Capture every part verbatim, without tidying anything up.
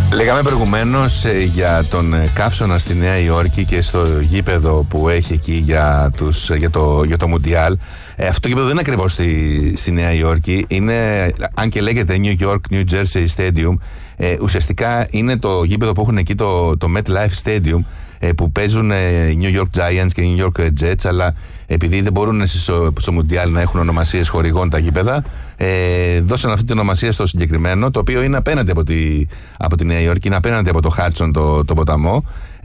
Λέγαμε προηγουμένως ε, για τον ε, καύσωνα στη Νέα Υόρκη και στο γήπεδο που έχει εκεί για, τους, για, το, για το Μουντιάλ. Ε, αυτό το γήπεδο δεν είναι ακριβώς στη, στη Νέα Υόρκη. Είναι, αν και λέγεται New York New Jersey Stadium, ε, ουσιαστικά είναι το γήπεδο που έχουν εκεί το, το MetLife Stadium, ε, που παίζουν ε, New York Giants και New York Jets, αλλά επειδή δεν μπορούν στο, στο Μουντιάλ να έχουν ονομασίες χορηγών τα γήπεδα, ε, δώσαν αυτή την ονομασία στο συγκεκριμένο, το οποίο είναι απέναντι από τη, από τη Νέα Υόρκη, είναι απέναντι από το Χάτσον, το, το ποταμό.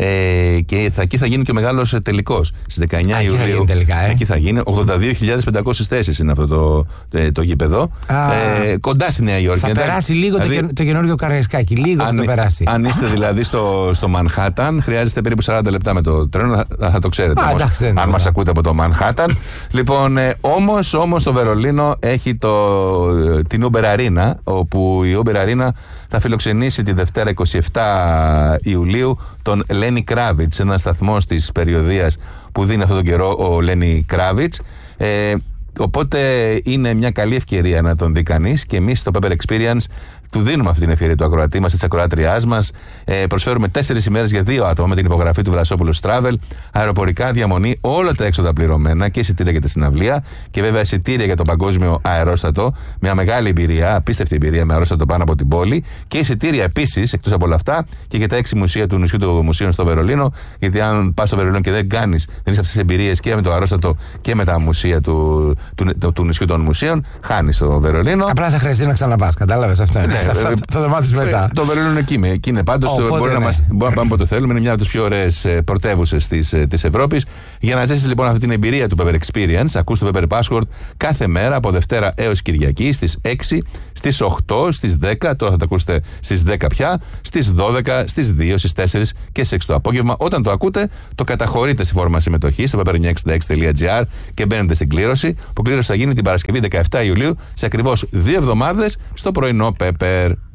Ε, και θα, εκεί θα γίνει και ο μεγάλος τελικός στις δεκαεννιά Ιουλίου. Τελικά, ε. Εκεί θα γίνει. ογδόντα δύο χιλιάδες πεντακόσιες θέσεις είναι αυτό το, το, το γήπεδο. Ε, κοντά στη Νέα Υόρκη. Θα εντάξει, περάσει λίγο δηλαδή, το, το καινούριο Καραϊσκάκι. Λίγο αν, θα το περάσει. Αν είστε δηλαδή στο, στο Μανχάταν, χρειάζεται περίπου σαράντα λεπτά με το τρένο. Θα, θα το ξέρετε. Α, όμως, εντάξει, αν μας ακούτε από το Μανχάταν. Λοιπόν, ε, όμως, όμως το Βερολίνο έχει το, την Uber Arena, όπου η Uber Arena θα φιλοξενήσει τη Δευτέρα εικοστή εβδόμη Ιουλίου τον Lenny Kravitz, ένα σταθμό της περιοδίας που δίνει αυτόν τον καιρό ο Lenny Kravitz. Ε, οπότε είναι μια καλή ευκαιρία να τον δει κανείς, και εμείς στο Pepper Experience του δίνουμε αυτή την ευκαιρία του ακροατή μας, της ακροάτριάς μας. Ε, προσφέρουμε τέσσερις ημέρες για δύο άτομα με την υπογραφή του Βρασόπουλος Travel, αεροπορικά, διαμονή, όλα τα έξοδα πληρωμένα και εισιτήρια για τη συναυλία, και βέβαια εισιτήρια για το παγκόσμιο αερόστατο. Μια μεγάλη εμπειρία, απίστευτη εμπειρία με αερόστατο πάνω από την πόλη, και εισιτήρια επίσης, εκτός από όλα αυτά, και για τα έξι μουσεία του νησιού του Μουσείων στο Βερολίνο. Γιατί αν πας στο Βερολίνο και δεν κάνεις, δεν έχεις αυτές τις εμπειρίες και με το αερόστατο και με τα μουσεία του, του, του, του νησιού των Μουσείων, χάνεις το Βερολίνο. Απλά θα χρειαστεί να ξαναπάς, κατάλαβες αυτό. Είναι. Θα, θα, θα το μάθεις μετά. Το Βερολίνο είναι εκεί, εκεί είναι πάντως. Oh, μπορεί, ναι. να μας, μπορεί να πάμε όποτε θέλουμε. Είναι μια από τις πιο ωραίες πρωτεύουσες της, της Ευρώπης. Για να ζήσεις λοιπόν αυτή την εμπειρία του Pepper Experience, ακούς το Pepper Password κάθε μέρα από Δευτέρα έως Κυριακή στις έξι, στις οκτώ, στις δέκα. Τώρα θα το ακούσετε στις δέκα πια, στις δώδεκα, στις δύο, στις τέσσερις και στις έξι το απόγευμα. Όταν το ακούτε, το καταχωρείτε στη φόρμα συμμετοχής στο πέπερ εννιακόσια εξήντα έξι τελεία τζι άρ και μπαίνετε στην κλήρωση, που κλήρωση θα γίνει την Παρασκευή δεκαεφτά Ιουλίου σε ακριβώς δύο εβδομάδες στο πρωινό Pepper.